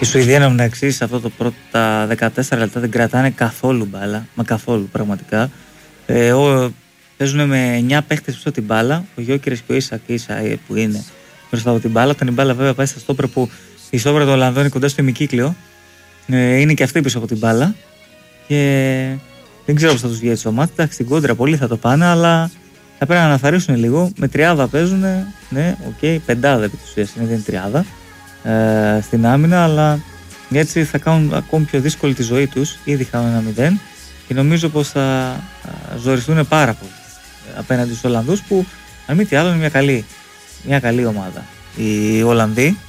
Σουηδία να μεταξύ σε αυτό το πρώτα 14 λεπτά δεν κρατάνε καθόλου μπάλα. Μα καθόλου πραγματικά. Παίζουν με 9 παίχτες πίσω την μπάλα. Ο Γιόκερης και ο Ίσακ που είναι μπροστά από την μπάλα. Όταν η μπάλα βέβαια πάει στα στόπερ που η στόπερ του Ολλανδών είναι κοντά στο ημικύκλιο. Είναι και αυτοί πίσω από την μπάλα. Και δεν ξέρω πώς θα τους βγει έτσι το μάτι. Εντάξει, στην κόντρα πολλοί θα το πάνε, αλλά θα πρέπει να αναθαρρύσουν λίγο. Με τριάδα παίζουν. Ναι, οκ, πεντάδα επί της ουσίας είναι, δεν είναι τριάδα στην άμυνα, αλλά έτσι θα κάνουν ακόμη πιο δύσκολη τη ζωή τους. Ήδη είχαν 1-0 και νομίζω πως θα ζοριστούν πάρα πολύ απέναντι στους Ολλανδούς που, αν μη τι άλλο, είναι μια καλή ομάδα. Οι Ολλανδοί